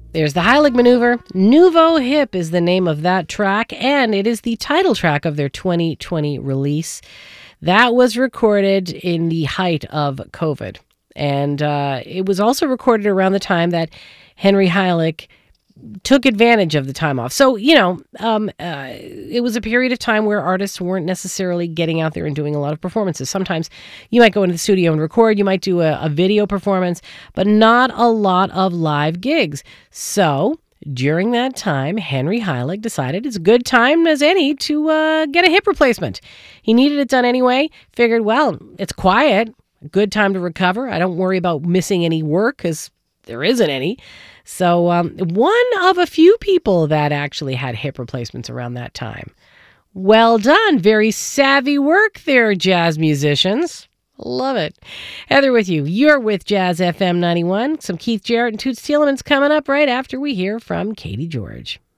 There's the Heilig Maneuver. Nouveau Hip is the name of that track, and it is the title track of their 2020 release. That was recorded in the height of COVID. And it was also recorded around the time that Henry Heilig took advantage of the time off. So, it was a period of time where artists weren't necessarily getting out there and doing a lot of performances. Sometimes you might go into the studio and record, you might do a video performance, but not a lot of live gigs. So during that time, Henry Heilig decided it's a good time as any to get a hip replacement. He needed it done anyway, figured, well, it's quiet, good time to recover. I don't worry about missing any work because there isn't any. So one of a few people that actually had hip replacements around that time. Well done. Very savvy work there, jazz musicians. Love it. Heather with you. You're with Jazz FM 91. Some Keith Jarrett and Toots Thielemans coming up right after we hear from Katie George.